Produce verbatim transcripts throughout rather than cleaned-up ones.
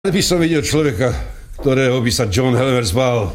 By som videl človeka, ktorého by sa John Helmers bál.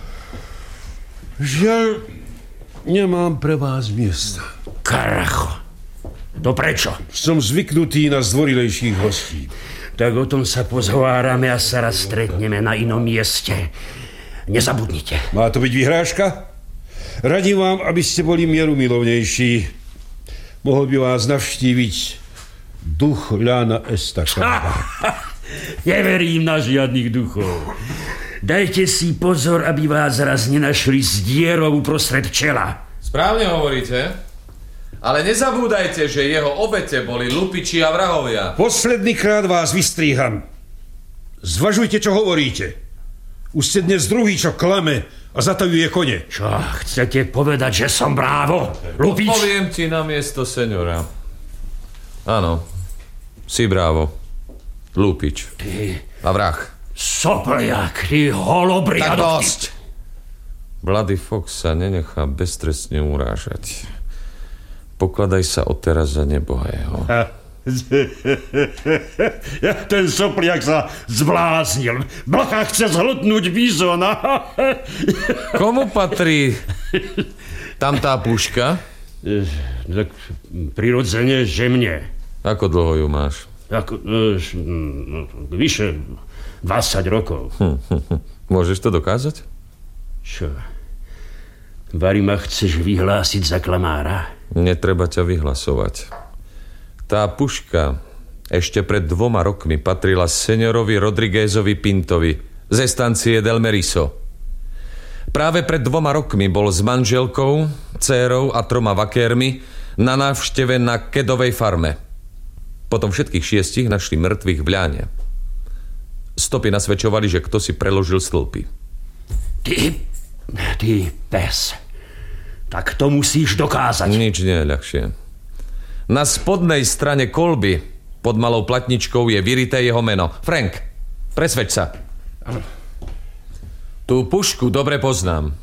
Žiaľ, nemám pre vás miesta. Karacho. To prečo? Som zvyknutý na zdvorilejších hostí. Tak o tom sa pozhovárame a sa raz stretneme na inom mieste. Nezabudnite. Má to byť vyhrážka? Radím vám, aby ste boli mierumilovnejší. Mohol by vás navštíviť duch Ľána Estaka. Neverím na žiadnych duchov. Dajte si pozor, aby vás raz nenašli s dierou uprostred čela. Správne hovoríte, ale nezabúdajte, že jeho obete boli lupiči a vrahovia. Posledný krát vás vystríham. Zvažujte, čo hovoríte. Už ste dnes druhý, čo klame a zatajuje kone. Čo, chcete povedať, že som brávo? Lupič? Poviem ti na miesto seniora. Áno, si brávo. Lupič. Ty... A vrah. Sopliak, ty holobriadok. Tak dosť. Bloody Fox sa nenechá beztrestne urážať. Pokladaj sa odteraz za nebohého. Ten sopliak sa zbláznil. Blcha chce zhltnúť bizona. Komu patrí tam tá puška? Tak prirodzene, že mne. Ako dlho ju máš? Ako, no, vyše dvadsať rokov. Hm, hm, hm. Môžeš to dokázať? Čo? Vari ma chceš vyhlásiť za klamára? Netreba ťa vyhlasovať. Tá puška ešte pred dvoma rokmi patrila seniorovi Rodriguezovi Pintovi z estancie Del Meriso. Práve pred dvoma rokmi bol s manželkou, dcérou a troma vakérmi na návšteve na Kedovej farme. Potom všetkých šiestich našli mŕtvych v ľáne. Stopy nasvedčovali, že kto si preložil stĺpy. Ty, ty pes. Tak to musíš dokázať. Nič nie je ľahšie. Na spodnej strane kolby pod malou platničkou je vyrité jeho meno. Frank, presvedč sa. Tú pušku dobre poznám.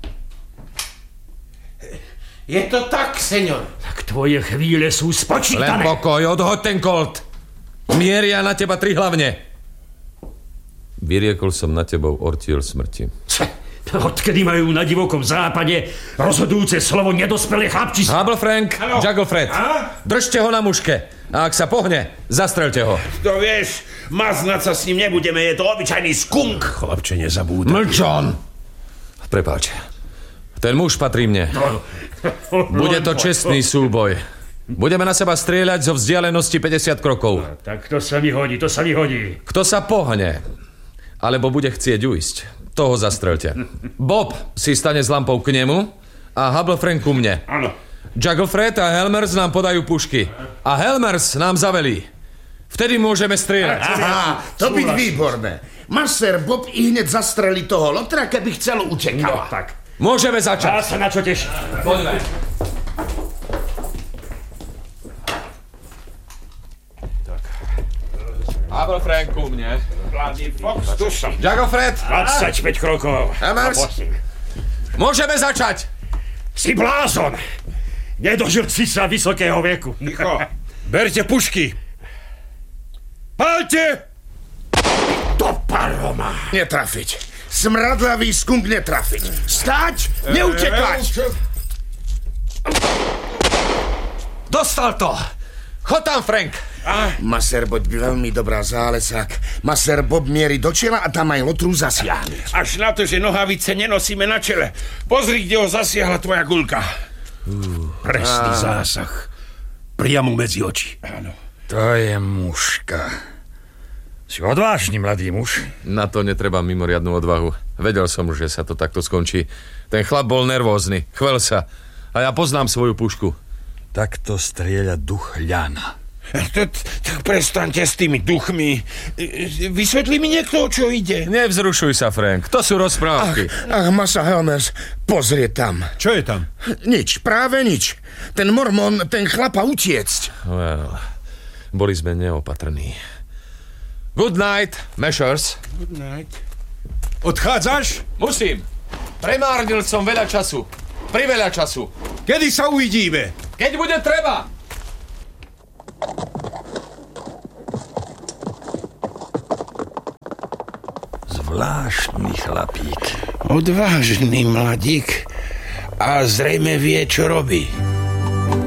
Je to tak, senior. Tak tvoje chvíle sú spočítané. Len pokoj, odhoď ten kolt. Mieria na teba tri hlavne. Vyriekol som na tebou ortiel smrti. Odkedy majú na divokom západe rozhodujúce slovo nedospelé chlapči? Hubble Frank, Ano. Juggle Fred. A? Držte ho na muške. A ak sa pohne, zastrelte ho. To vieš, maznať sa s ním nebudeme, je to obyčajný skunk. Chlapče, nezabúdaj. Mlčon! Prepáč. Ten muž patrí mne. Bude to čestný súboj. Budeme na seba strieľať zo vzdialenosti päťdesiat krokov. Tak to sa mi hodí, to sa mi hodí. Kto sa pohne, alebo bude chcieť ujsť, toho zastrelte. Bob si stane s lampou k nemu a Hubble Frank ku mne. Áno. Juggle Fred a Helmers nám podajú pušky. A Helmers nám zavelí. Vtedy môžeme strieľať. Aha, to byť výborné. Master Bob i hneď zastrelí toho lotra, keby chcel utekať. No tak. Môžeme Dá začať. sa na čo tešiť. Poďme. Hubble Frank ku mne. Bloody Fox, tu som. Juggle Fred. dvadsaťpäť krokov. Helmers. Môžeme začať. Si blázon. Nedožil si sa vysokého veku. Ticho. Berte pušky. Pálte! Do paroma. Netrafiť. Smradlavý skunk netrafiť. Stáť, neutekať. Dostal to. Chod tam, Frank. Maser Bob veľmi dobrá zálesák. Maser Bob mierí do čela a tam aj lotru zasiahne. Až na to, že nohavice nenosíme na čele. Pozri, kde ho zasiahla tvoja guľka. Presný zásah. Priamo medzi oči. Áno. To je muška. Si odvážny, mladý muž. Na to netreba mimoriadnu odvahu. Vedel som, že sa to takto skončí. Ten chlap bol nervózny, chvel sa. A ja poznám svoju pušku. Takto strieľa duch Ľana. Tak prestaňte s tými duchmi. Vysvetlí mi niekto, o čo ide. Nevzrušuj sa, Frank. To sú rozprávky. Ach, Masa Helmers, pozrie tam. Čo je tam? Nič, práve nič. Ten mormon, ten chlapa utiecť. Well, boli sme neopatrní. Good night, Meshers. Good night. Odchádzaš? Musím. Premárnil som veľa času. Priveľa času. Kedy sa uvidíme? Keď bude treba. zvláštny chlapík. Odvážny mladík a zrejme vie, čo robí.